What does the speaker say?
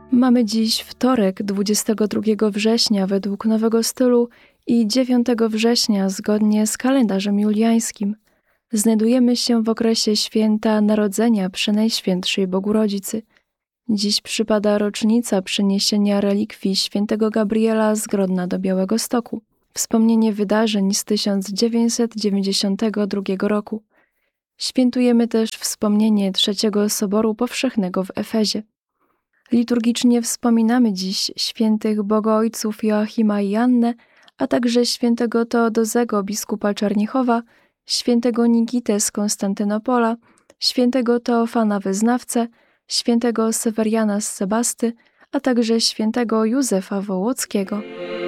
Mamy dziś wtorek, 22 września według nowego stylu i 9 września zgodnie z kalendarzem juliańskim. Znajdujemy się w okresie święta Narodzenia Przenajświętszej Bogu Rodzicy. Dziś przypada rocznica przeniesienia relikwii świętego Gabriela z Grodna do Białegostoku. Wspomnienie wydarzeń z 1992 roku. Świętujemy też wspomnienie Trzeciego Soboru Powszechnego w Efezie. Liturgicznie wspominamy dziś świętych bogoojców Joachima i Annę, a także świętego Teodozego, biskupa Czernichowa, świętego Nikitę z Konstantynopola, świętego Teofana Wyznawcę, świętego Seweriana z Sebasty, a także świętego Józefa Wołockiego.